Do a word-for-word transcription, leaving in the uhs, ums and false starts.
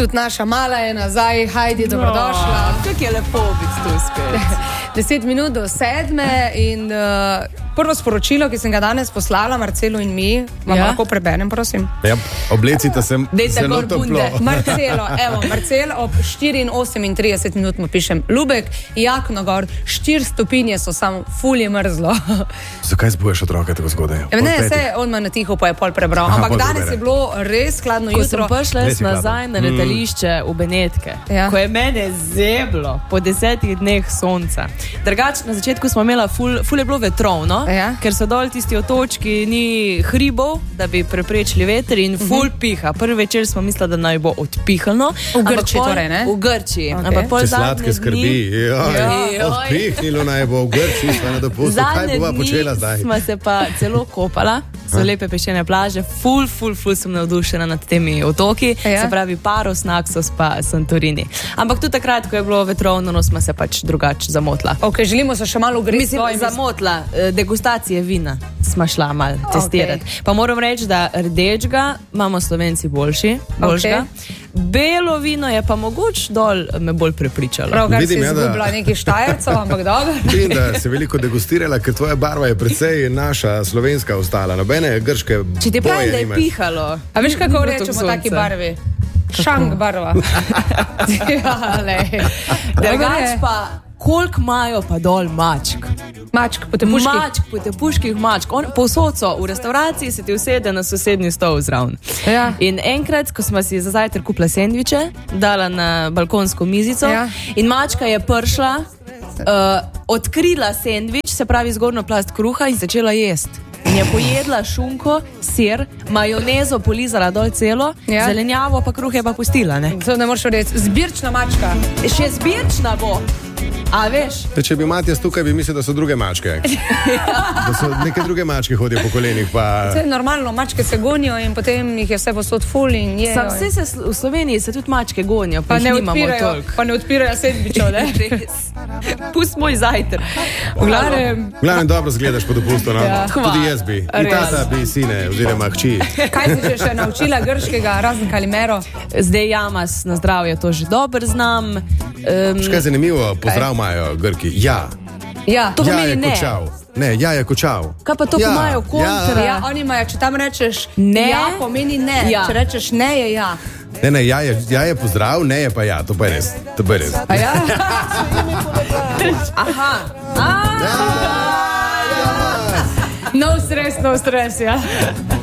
Tudi naša mala je nazaj, Hajdi, dobrodošla. Oh, kako je lepo biti tu spet. Deset minut do sedme in uh, prvo sporočilo, ki sem ga danes poslala Marcelu in mi, vam ja? lahko preberem, prosim. Ja, oblecite se zelo toplo. Marcelo, evo, Marcel, ob štiri osemintrideset minut mu pišem, Lubek, jakno gor, štiri stopinje so samo, ful je mrzlo. Zakaj zbujaš otroke tako zgodaj? E, ne, se on ima na tiho, pa je pol prebral. Aha, ampak danes je bilo res hladno jutro. Ko sem prišla nazaj na letališče v Benetke, ja. ko je mene zeblo po desetih dneh sonca. Drugače, na začetku smo imela ful, ful je bilo vetrovno, ja. ker so dol tisti otočki, ni hribov, da bi preprečili veter in ful uh-huh. piha. Prvi večer smo mislili, da naj bo odpihano. V Grčiji torej, ne? V Grčiji. Okay. Če sladke skrbi, joj, joj. odpihnilo naj bo v Grčiji, smo na dopustu. Kaj bova počela zdaj? Zadnje dni smo se pa celo kopala, so ha? lepe peščene plaže, ful, ful, ful sem navdušena nad temi otoki, ja. se pravi Paros, Naxos pa Santorini. Ampak tudi takrat, ko je bilo vetrovno, no, smo se pač drugače zamotla. Ok, želimo se še malo ugriti. Mislim, zamotla, degustacije vina smo šla malo testirati. Okay. Pa moram reči, da rdečega imamo Slovenci boljši, boljšega. Okay. Belo vino je pa mogoč dol me bolj prepričalo. Prav, kar si izgubila da... nekaj Štajercev, ampak dobro. Vidim, da si veliko degustirala, ker tvoja barva je precej naša slovenska ostala. Nobene grške boje nimaš. Če ti pravim, da je pihalo. A veš, kako rečemo taki barvi? Šang barva. ja, Drugač pa, koliko imajo pa dol mačk? Mačk po tepuških? Mačk po tepuških mačk. On, povsod so, v restavraciji se ti usede na sosednji stol zraven. Ja. In enkrat, ko smo si za zajtrk kupila sendviče, dala na balkonsko mizico ja. in mačka je prišla, uh, odkrila sendvič, se pravi zgornjo plast kruha in začela jesti. In je pojedla šunko, sir, majonezo polizala dol celo, ja. zelenjavo pa kruh je pa pustila, ne? To ne moreš reči. Zbirčna mačka. Še zbirčna bo. A veš? Če bi Matijas tukaj, bi mislil, da so druge mačke. Da so neke druge mačke hodijo po kolenih. Pa... Vse je normalno, mačke se gonijo in potem jih je vse posod ful in jejo. Sam vse se v Sloveniji se tudi mačke gonijo, pa, pa ne odpirajo, pa ne odpirajo sendvičev, ne? Res. Pust moj zajtrk. V glavnem... V glavnem dobro zgledaš po dopustu, no? Ja. Tudi jaz bi. In tata bi sine, oziroma hči. Kaj si še naučila grškega, razen kalimero? Zdaj jamas na zdravje, to že dobro znam. Um, Škaj zanimivo, pozdrav imajo Grki. Ja. Ja, to pomeni ja ne. Kočal. Ne, ja je kočal. Kaj pa to ja. imajo kontra? Ja. ja, oni imajo, če tam rečeš ne, ja, pomeni ne. Ja. Če rečeš ne, je ja. Ne, ne, ja je, ja je pozdrav, ne je pa ja. To pa je res. To pa je res. A ja? Aha. A, ja. No stres, no stres, ja.